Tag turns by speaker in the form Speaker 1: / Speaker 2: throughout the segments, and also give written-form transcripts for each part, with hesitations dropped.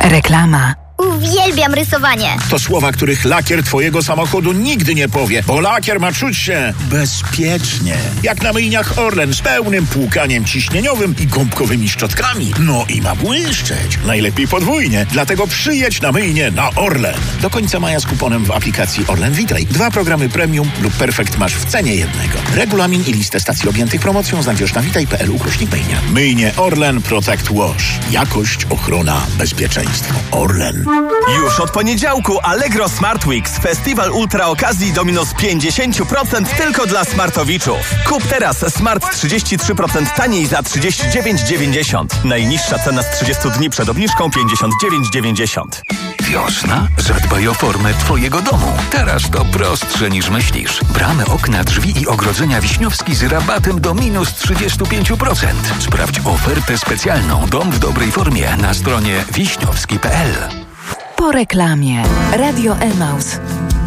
Speaker 1: Reklama.
Speaker 2: Uwielbiam rysowanie.
Speaker 3: To słowa, których lakier twojego samochodu nigdy nie powie, bo lakier ma czuć się bezpiecznie. Jak na myjniach Orlen z pełnym płukaniem ciśnieniowym i gąbkowymi szczotkami. No i ma błyszczeć. Najlepiej podwójnie. Dlatego przyjedź na myjnię na Orlen. Do końca maja z kuponem w aplikacji Orlen Witaj. 2 programy premium lub perfekt masz w cenie jednego. Regulamin i listę stacji objętych promocją znajdziesz na witaj.pl/myjnia. Myjnie Orlen Protect Wash. Jakość, ochrona, bezpieczeństwo. Orlen.
Speaker 4: Już od poniedziałku Allegro Smart Weeks. Festiwal ultra okazji do minus 50% tylko dla smartowiczów. Kup teraz Smart 33% taniej za 39,90. Najniższa cena z 30 dni przed obniżką 59,90.
Speaker 5: Wiosna? Zadbaj o formę twojego domu. Teraz to prostsze niż myślisz. Bramy, okna, drzwi i ogrodzenia Wiśniowski z rabatem do minus 35%. Sprawdź ofertę specjalną Dom w dobrej formie na stronie wiśniowski.pl.
Speaker 1: Po reklamie. Radio Emaus.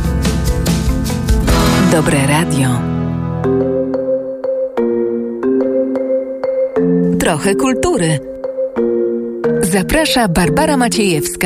Speaker 1: Dobre radio. Trochę kultury. Zaprasza Barbara Maciejewska.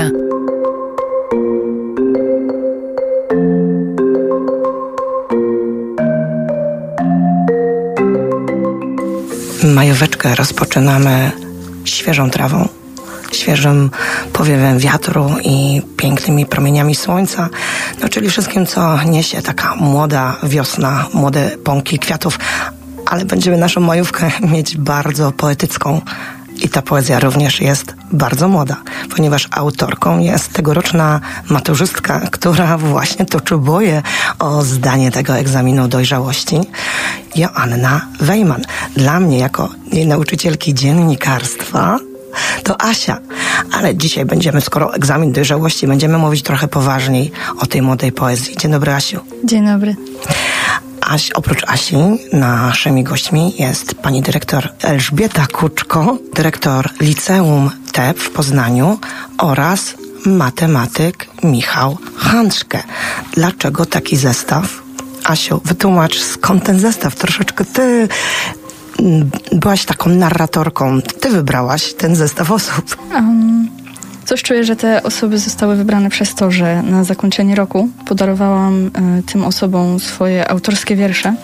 Speaker 6: Majóweczkę rozpoczynamy świeżą trawą, świeżym powiewem wiatru i pięknymi promieniami słońca, no czyli wszystkim, co niesie taka młoda wiosna, młode pąki kwiatów, ale będziemy naszą majówkę mieć bardzo poetycką. I ta poezja również jest bardzo młoda, ponieważ autorką jest tegoroczna maturzystka, która właśnie toczy boje o zdanie tego egzaminu dojrzałości, Joanna Wejman. Dla mnie, jako nauczycielki dziennikarstwa, to Asia. Ale dzisiaj będziemy, skoro egzamin dojrzałości, będziemy mówić trochę poważniej o tej młodej poezji. Dzień dobry, Asiu.
Speaker 7: Dzień dobry.
Speaker 6: Oprócz Asi, naszymi gośćmi jest pani dyrektor Elżbieta Kuczko, dyrektor Liceum TEP w Poznaniu oraz matematyk Michał Handszke. Dlaczego taki zestaw? Asiu, wytłumacz, skąd ten zestaw? Troszeczkę ty byłaś taką narratorką. Ty wybrałaś ten zestaw osób.
Speaker 7: Coś czuję, że te osoby zostały wybrane przez to, że na zakończenie roku podarowałam tym osobom swoje autorskie wiersze.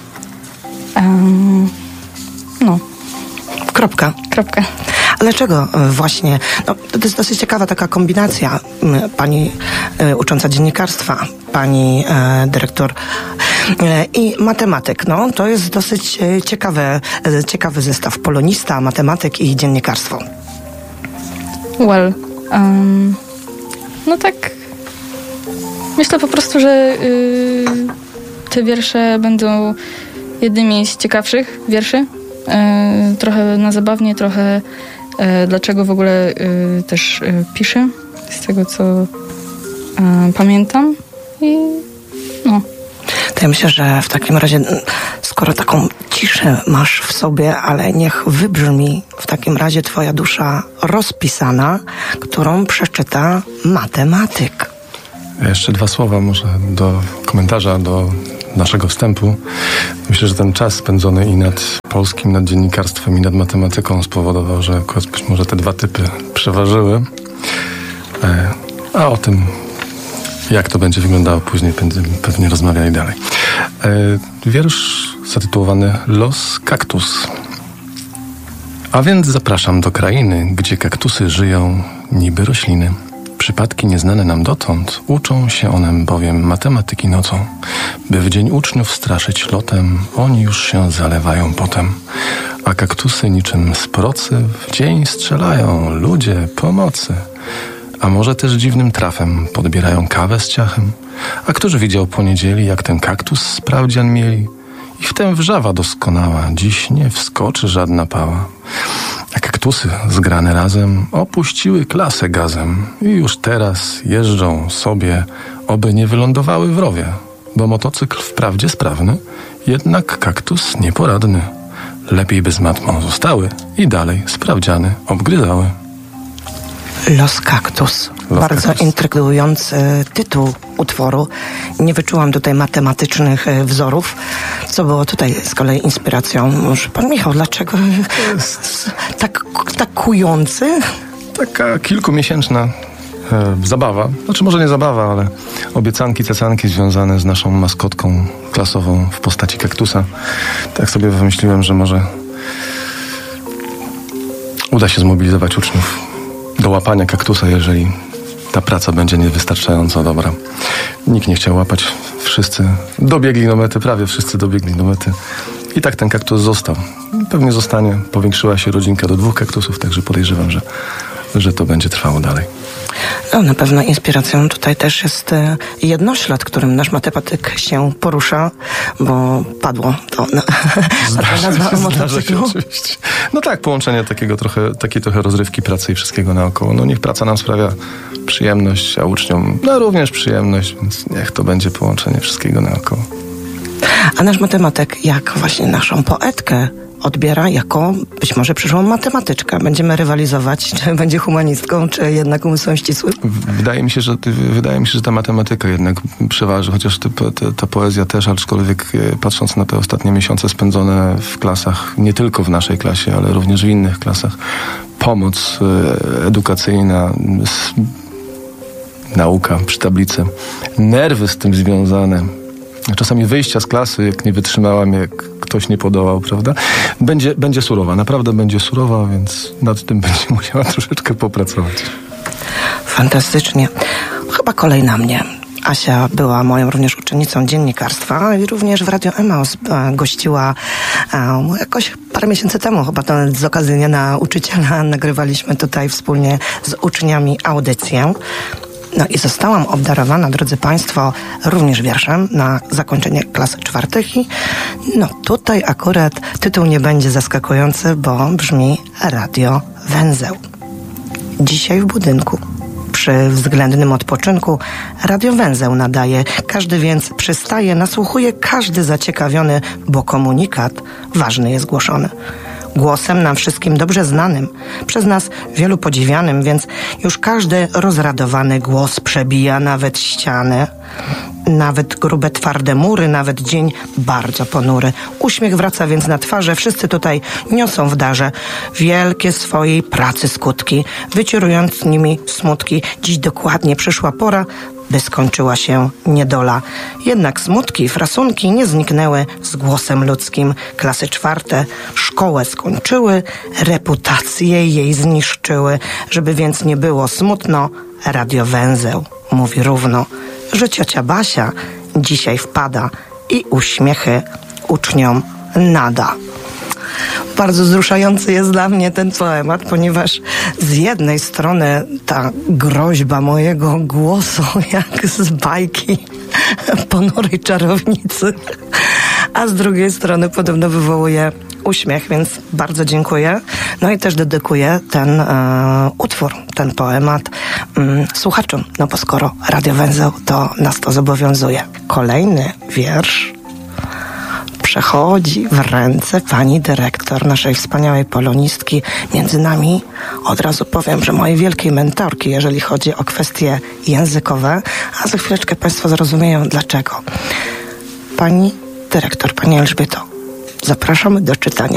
Speaker 6: Kropka. A dlaczego właśnie? No, to jest dosyć ciekawa taka kombinacja. Pani ucząca dziennikarstwa, pani dyrektor i matematyk. No, to jest dosyć ciekawy zestaw. Polonista, matematyk i dziennikarstwo.
Speaker 7: No tak, myślę po prostu, że te wiersze będą jednymi z ciekawszych wierszy. Trochę na zabawnie, trochę dlaczego w ogóle też piszę, z tego co pamiętam. I no.
Speaker 6: To ja myślę, że w takim razie, skoro taką ciszę masz w sobie, ale niech wybrzmi w takim razie twoja dusza rozpisana, którą przeczyta matematyk.
Speaker 8: Jeszcze 2 słowa może do komentarza, do naszego wstępu. Myślę, że ten czas spędzony i nad polskim, nad dziennikarstwem i nad matematyką spowodował, że być może te 2 typy przeważyły. A o tym, jak to będzie wyglądało później, będziemy pewnie rozmawiali dalej. Wiersz zatytułowany Los Kaktus. A więc zapraszam do krainy, gdzie kaktusy żyją niby rośliny. Przypadki nieznane nam dotąd, uczą się one bowiem matematyki nocą. By w dzień uczniów straszyć lotem, oni już się zalewają potem. A kaktusy niczym z procy w dzień strzelają, ludzie pomocy. A może też dziwnym trafem podbierają kawę z ciachem? A któż widział po niedzieli, jak ten kaktus sprawdzian mieli? I wtem wrzawa doskonała, dziś nie wskoczy żadna pała. A kaktusy zgrane razem opuściły klasę gazem i już teraz jeżdżą sobie, oby nie wylądowały w rowie. Bo motocykl wprawdzie sprawny, jednak kaktus nieporadny. Lepiej by z matmą zostały i dalej sprawdziany obgryzały.
Speaker 6: Los Kaktus. Bardzo intrygujący tytuł utworu. Nie wyczułam tutaj matematycznych wzorów. Co było tutaj z kolei inspiracją? Może pan Michał, dlaczego tak kujący?
Speaker 8: taka kilkumiesięczna zabawa, znaczy może nie zabawa, ale obiecanki, cecanki związane z naszą maskotką klasową w postaci kaktusa. Tak sobie wymyśliłem, że może uda się zmobilizować uczniów do łapania kaktusa, jeżeli ta praca będzie niewystarczająco dobra. Nikt nie chciał łapać, wszyscy dobiegli do mety, prawie wszyscy dobiegli do mety. I tak ten kaktus został. Pewnie zostanie, powiększyła się rodzinka do 2 kaktusów, także podejrzewam, że to będzie trwało dalej.
Speaker 6: No, na pewno inspiracją tutaj też jest jednoślad, którym nasz matematyk się porusza, bo padło to nazwa motocyklu.
Speaker 8: Oczywiście. No tak, połączenie takiej trochę rozrywki, pracy i wszystkiego naokoło. No niech praca nam sprawia przyjemność, a uczniom również przyjemność, więc niech to będzie połączenie wszystkiego naokoło.
Speaker 6: A nasz matematyk, jak właśnie naszą poetkę odbiera jako być może przyszłą matematyczkę. Będziemy rywalizować, czy będzie humanistką, czy jednak umysłem ścisłym?
Speaker 8: Wydaje mi się, że ta matematyka jednak przeważy, chociaż ta poezja też, aczkolwiek patrząc na te ostatnie miesiące spędzone w klasach, nie tylko w naszej klasie, ale również w innych klasach, pomoc edukacyjna, nauka przy tablicy, nerwy z tym związane, czasami wyjścia z klasy, jak nie wytrzymałam, jak ktoś nie podołał, prawda? Będzie surowa, naprawdę będzie surowa, więc nad tym będzie musiała troszeczkę popracować.
Speaker 6: Fantastycznie. Chyba kolej na mnie. Asia była moją również uczennicą dziennikarstwa i również w Radio Emaus gościła jakoś parę miesięcy temu, chyba to z okazji Dnia Nauczyciela nagrywaliśmy tutaj wspólnie z uczniami audycję. No i zostałam obdarowana, drodzy Państwo, również wierszem na zakończenie klasy 4. I no tutaj akurat tytuł nie będzie zaskakujący, bo brzmi Radio Węzeł. Dzisiaj w budynku, przy względnym odpoczynku, Radio Węzeł nadaje. Każdy więc przystaje, nasłuchuje, każdy zaciekawiony, bo komunikat ważny jest głoszony. Głosem nam wszystkim dobrze znanym, przez nas wielu podziwianym, więc już każdy rozradowany głos przebija nawet ściany, nawet grube, twarde mury, nawet dzień bardzo ponury. Uśmiech wraca więc na twarze, wszyscy tutaj niosą w darze wielkie swojej pracy skutki, wycierując nimi smutki. Dziś dokładnie przyszła pora, by skończyła się niedola. Jednak smutki, frasunki nie zniknęły z głosem ludzkim. Klasy 4 szkołę skończyły, reputację jej zniszczyły. Żeby więc nie było smutno, Radio Węzeł mówi równo, że ciocia Basia dzisiaj wpada i uśmiechy uczniom nada. Bardzo wzruszający jest dla mnie ten poemat, ponieważ z jednej strony ta groźba mojego głosu, jak z bajki ponurej czarownicy, a z drugiej strony podobno wywołuje uśmiech, więc bardzo dziękuję. No i też dedykuję ten utwór, ten poemat słuchaczom, no bo skoro Radio Węzeł, to nas to zobowiązuje. Kolejny wiersz przechodzi w ręce pani dyrektor naszej wspaniałej polonistki. Między nami od razu powiem, że mojej wielkiej mentorki, jeżeli chodzi o kwestie językowe, a za chwileczkę Państwo zrozumieją dlaczego. Pani dyrektor, pani Elżbieto, zapraszamy do czytania.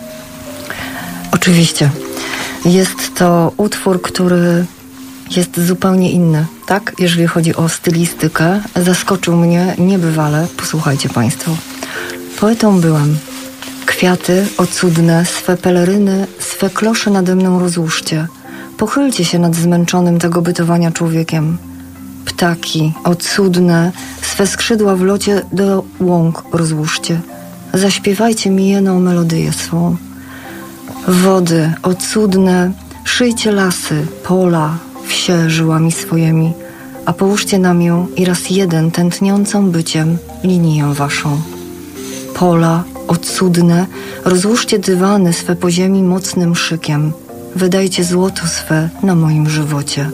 Speaker 9: Oczywiście. Jest to utwór, który jest zupełnie inny, tak? Jeżeli chodzi o stylistykę. Zaskoczył mnie niebywale. Posłuchajcie Państwo. Poetą byłem. Kwiaty ocudne, swe peleryny, swe klosze nade mną rozłóżcie. Pochylcie się nad zmęczonym tego bytowania człowiekiem. Ptaki ocudne, swe skrzydła w locie do łąk rozłóżcie. Zaśpiewajcie mi jedną melodyję swą. Wody ocudne, szyjcie lasy, pola, wsie żyłami swojemi, a połóżcie nam ją i raz jeden tętniącą byciem linię waszą. Pola ocudne, rozłóżcie dywany swe po ziemi mocnym szykiem, wydajcie złoto swe na moim żywocie.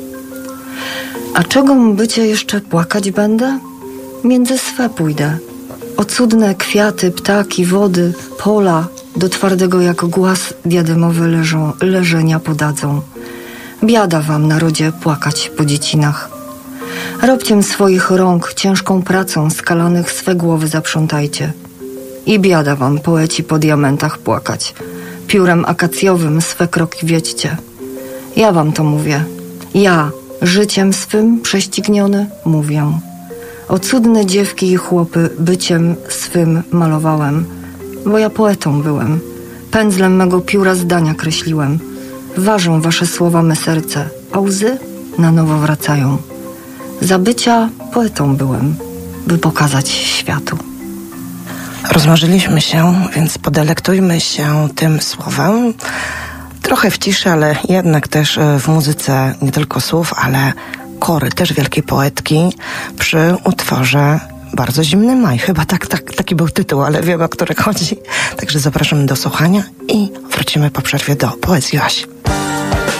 Speaker 9: A czegom bycie jeszcze płakać będę? Między swe pójdę. Ocudne kwiaty, ptaki, wody, pola do twardego jak głaz diademowe leżenia podadzą. Biada wam, narodzie, płakać po dziecinach. Robciem swoich rąk ciężką pracą skalanych swe głowy zaprzątajcie. I biada wam, poeci po diamentach, płakać. Piórem akacjowym swe kroki wiedźcie. Ja wam to mówię. Ja, życiem swym prześcigniony, mówię. O cudne dziewki i chłopy byciem swym malowałem, bo ja poetą byłem. Pędzlem mego pióra zdania kreśliłem. Ważą wasze słowa me serce, a łzy na nowo wracają. Za bycia poetą byłem, by pokazać światu.
Speaker 6: Rozmarzyliśmy się, więc podelektujmy się tym słowem. Trochę w ciszy, ale jednak też w muzyce nie tylko słów, ale kory, też wielkiej poetki przy utworze Bardzo zimny maj. Chyba taki był tytuł, ale wiem, o który chodzi. Także zapraszamy do słuchania i wrócimy po przerwie do poezji Asi.